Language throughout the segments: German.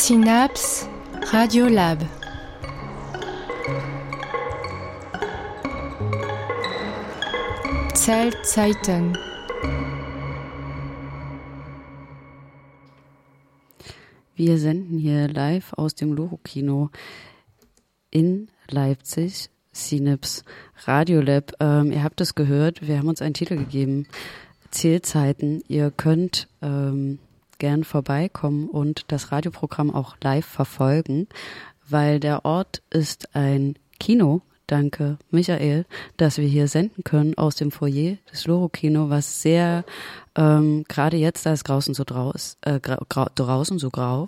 Synapse Radiolab. Zeltzeiten. Wir senden hier live aus dem Loro-Kino in Leipzig, Synapse Radiolab. Ihr habt es gehört, wir haben uns einen Titel gegeben, Zählzeiten. Ihr könnt gern vorbeikommen und das Radioprogramm auch live verfolgen, weil der Ort ist ein Kino. Danke, Michael, dass wir hier senden können aus dem Foyer des Loro-Kino, was sehr, gerade jetzt, da es draußen so draußen so grau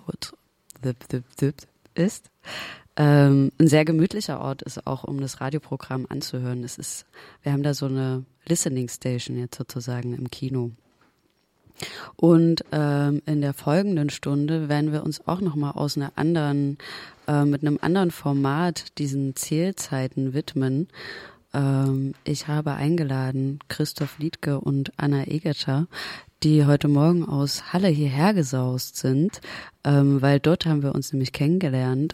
ist, ein sehr gemütlicher Ort ist, auch um das Radioprogramm anzuhören. Wir haben da so eine Listening Station jetzt sozusagen im Kino. Und in der folgenden Stunde werden wir uns auch nochmal mit einem anderen Format diesen Zählzeiten widmen. Ich habe eingeladen Christoph Liedtke und Anna Egerter, die heute Morgen aus Halle hierher gesaust sind, weil dort haben wir uns nämlich kennengelernt.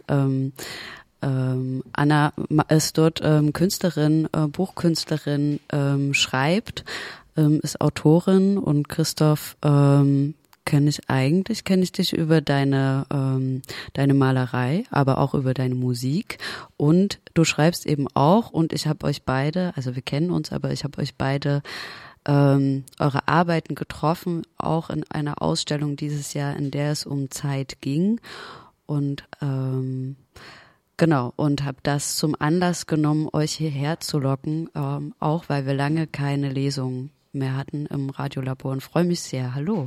Anna ist dort Künstlerin, Buchkünstlerin, schreibt, ist Autorin, und Christoph kenne ich dich über deine Malerei, aber auch über deine Musik, und du schreibst eben auch, und ich habe euch beide, also wir kennen uns, aber ich habe euch beide eure Arbeiten getroffen, auch in einer Ausstellung dieses Jahr, in der es um Zeit ging, und genau, und habe das zum Anlass genommen, euch hierher zu locken, auch weil wir lange keine Lesung mehr hatten im Radiolabor, und freue mich sehr. Hallo.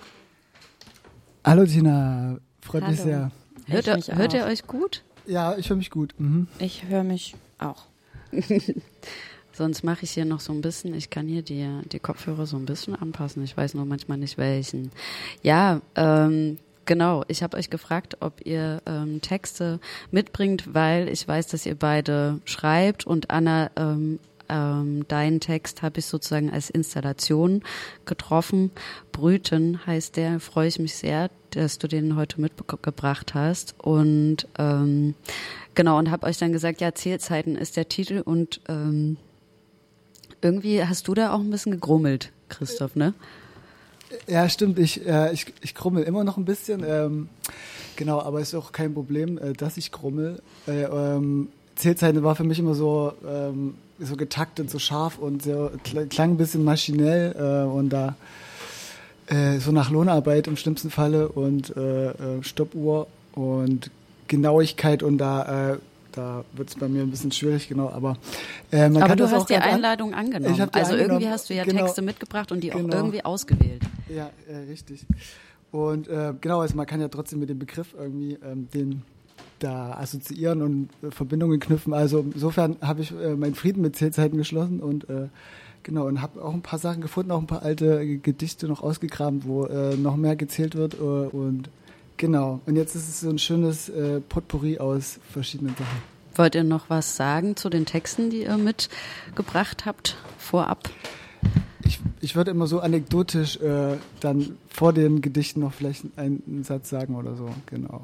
Hallo Tina, freut mich sehr. Hört ihr euch gut? Ja, ich höre mich gut. Mhm. Ich höre mich auch. Sonst mache ich hier noch so ein bisschen, ich kann hier die Kopfhörer so ein bisschen anpassen, ich weiß nur manchmal nicht welchen. Ja, genau, ich habe euch gefragt, ob ihr Texte mitbringt, weil ich weiß, dass ihr beide schreibt, und Anna, deinen Text habe ich sozusagen als Installation getroffen. Brüten heißt der, freue ich mich sehr, dass du den heute mitgebracht hast, und genau, und habe euch dann gesagt, ja, Zählzeiten ist der Titel, und irgendwie hast du da auch ein bisschen gegrummelt, Christoph, ne? Ja, stimmt, ich grummel immer noch ein bisschen, genau, aber ist auch kein Problem, dass ich grummel. Zählzeiten war für mich immer so getaktet, so scharf und so, klang ein bisschen maschinell, und da so nach Lohnarbeit im schlimmsten Falle und Stoppuhr und Genauigkeit, und da wird es bei mir ein bisschen schwierig, genau, aber man aber kann du das hast auch die Einladung angenommen. Ich hab die also angenommen. Irgendwie hast du ja Genau. Texte mitgebracht und die auch Genau. irgendwie ausgewählt. Ja, richtig. Und genau, also man kann ja trotzdem mit dem Begriff irgendwie den da assoziieren und Verbindungen knüpfen. Also insofern habe ich meinen Frieden mit Zählzeiten geschlossen, und genau, und habe auch ein paar Sachen gefunden, auch ein paar alte Gedichte noch ausgegraben, wo noch mehr gezählt wird, und genau. Und jetzt ist es so ein schönes Potpourri aus verschiedenen Sachen. Wollt ihr noch was sagen zu den Texten, die ihr mitgebracht habt, vorab? Ich würde immer so anekdotisch dann vor den Gedichten noch vielleicht einen Satz sagen oder so, genau.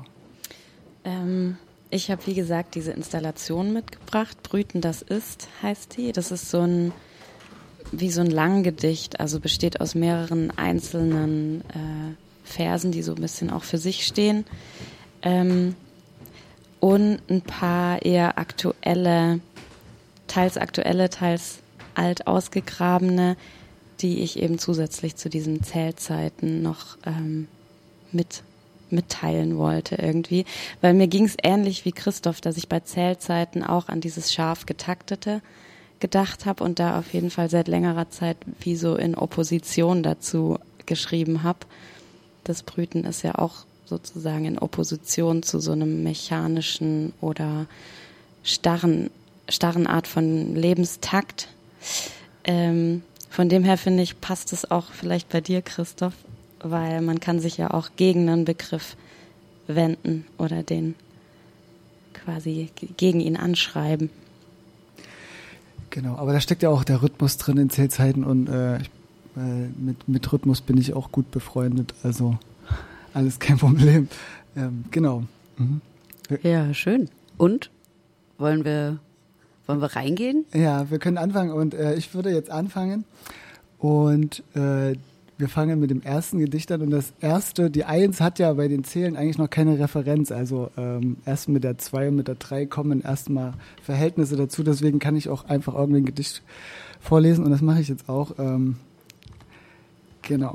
Ich habe, wie gesagt, diese Installation mitgebracht. Brüten, das ist, heißt die. Das ist wie so ein Langgedicht, also besteht aus mehreren einzelnen Versen, die so ein bisschen auch für sich stehen. Und ein paar eher teils aktuelle, teils alt ausgegrabene, die ich eben zusätzlich zu diesen Zählzeiten noch mitteilen wollte irgendwie. Weil mir ging es ähnlich wie Christoph, dass ich bei Zählzeiten auch an dieses scharf Getaktete gedacht habe und da auf jeden Fall seit längerer Zeit wie so in Opposition dazu geschrieben habe. Das Brüten ist ja auch sozusagen in Opposition zu so einem mechanischen oder starren Art von Lebenstakt. Von dem her finde ich, passt es auch vielleicht bei dir, Christoph, weil man kann sich ja auch gegen einen Begriff wenden oder den quasi gegen ihn anschreiben. Genau, aber da steckt ja auch der Rhythmus drin in Zählzeiten, und mit Rhythmus bin ich auch gut befreundet, also alles kein Problem. Genau. Mhm. Ja, schön. Und? Wollen wir reingehen? Ja, wir können anfangen und ich würde jetzt anfangen und wir fangen mit dem ersten Gedicht an und das erste, die 1 hat ja bei den Zählen eigentlich noch keine Referenz, also erst mit der 2 und mit der 3 kommen erstmal Verhältnisse dazu, deswegen kann ich auch einfach irgendein Gedicht vorlesen und das mache ich jetzt auch. Genau.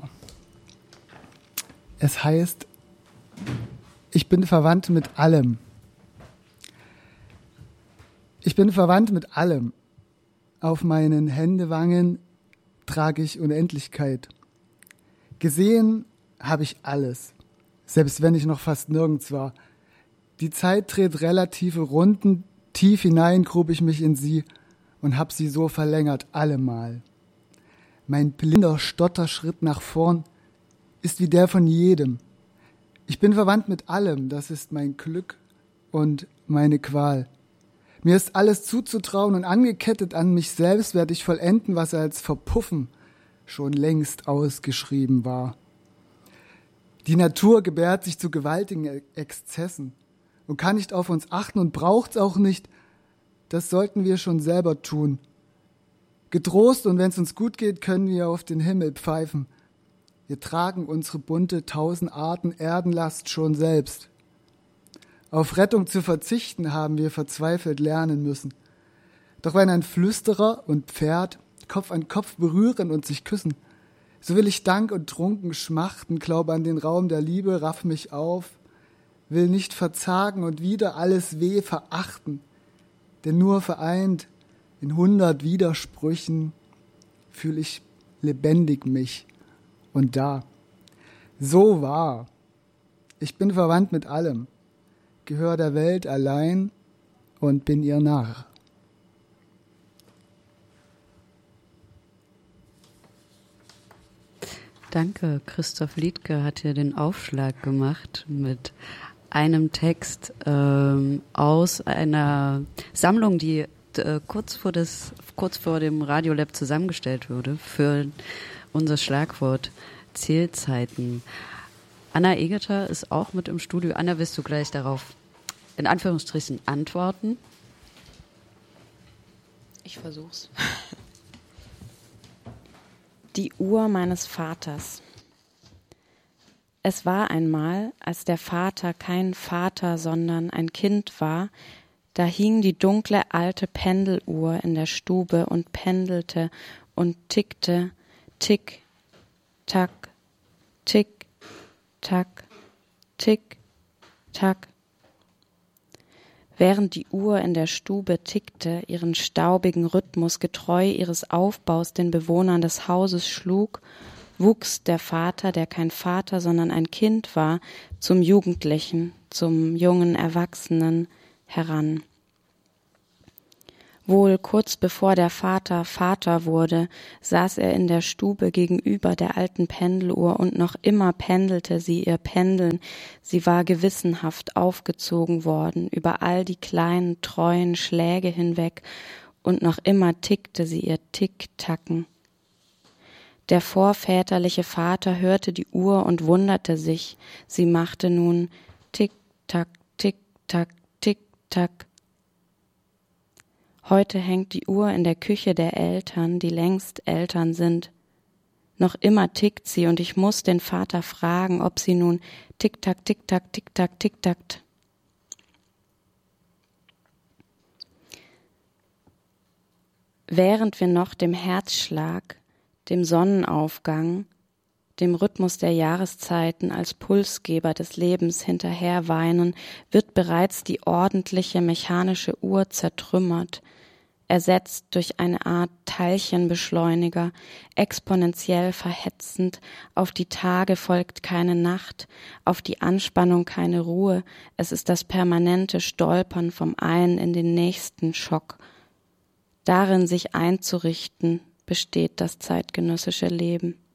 Es heißt, ich bin verwandt mit allem. Ich bin verwandt mit allem. Auf meinen Händewangen trage ich Unendlichkeit. Gesehen habe ich alles, selbst wenn ich noch fast nirgends war. Die Zeit dreht relative Runden, tief hinein grub ich mich in sie und hab sie so verlängert allemal. Mein blinder Stotterschritt nach vorn ist wie der von jedem. Ich bin verwandt mit allem, das ist mein Glück und meine Qual. Mir ist alles zuzutrauen und angekettet an mich selbst werde ich vollenden, was als Verpuffen schon längst ausgeschrieben war. Die Natur gebärt sich zu gewaltigen Exzessen und kann nicht auf uns achten und braucht's auch nicht. Das sollten wir schon selber tun. Getrost und wenn's uns gut geht, können wir auf den Himmel pfeifen. Wir tragen unsere bunte 1000 Arten Erdenlast schon selbst. Auf Rettung zu verzichten haben wir verzweifelt lernen müssen. Doch wenn ein Flüsterer und Pferd Kopf an Kopf berühren und sich küssen, so will ich Dank und trunken schmachten, glaube an den Raum der Liebe, raff mich auf, will nicht verzagen und wieder alles weh verachten, denn nur vereint in 100 Widersprüchen fühl ich lebendig mich und da. So wahr. Ich bin verwandt mit allem, gehör der Welt allein und bin ihr Narr. Danke, Christoph Liedtke hat hier den Aufschlag gemacht mit einem Text aus einer Sammlung, die kurz vor dem Radiolab zusammengestellt wurde für unser Schlagwort Zählzeiten. Anna Egerter ist auch mit im Studio. Anna, wirst du gleich darauf in Anführungsstrichen antworten? Ich versuch's. Die Uhr meines Vaters. Es war einmal, als der Vater kein Vater, sondern ein Kind war, da hing die dunkle alte Pendeluhr in der Stube und pendelte und tickte, tick, tack, tick, tack, tick, tack. Während die Uhr in der Stube tickte, ihren staubigen Rhythmus getreu ihres Aufbaus den Bewohnern des Hauses schlug, wuchs der Vater, der kein Vater, sondern ein Kind war, zum Jugendlichen, zum jungen Erwachsenen heran. Wohl kurz bevor der Vater Vater wurde, saß er in der Stube gegenüber der alten Pendeluhr und noch immer pendelte sie ihr Pendeln. Sie war gewissenhaft aufgezogen worden über all die kleinen, treuen Schläge hinweg und noch immer tickte sie ihr Tick-Tacken. Der vorväterliche Vater hörte die Uhr und wunderte sich. Sie machte nun Tick-Tack, Tick-Tack, Tick-Tack. Heute hängt die Uhr in der Küche der Eltern, die längst Eltern sind. Noch immer tickt sie und ich muss den Vater fragen, ob sie nun tick-tack, tick-tack, tick-tack, tick-tackt. Während wir noch dem Herzschlag, dem Sonnenaufgang, dem Rhythmus der Jahreszeiten als Pulsgeber des Lebens hinterherweinen, wird bereits die ordentliche mechanische Uhr zertrümmert, ersetzt durch eine Art Teilchenbeschleuniger, exponentiell verhetzend, auf die Tage folgt keine Nacht, auf die Anspannung keine Ruhe, es ist das permanente Stolpern vom einen in den nächsten Schock. Darin sich einzurichten, besteht das zeitgenössische Leben.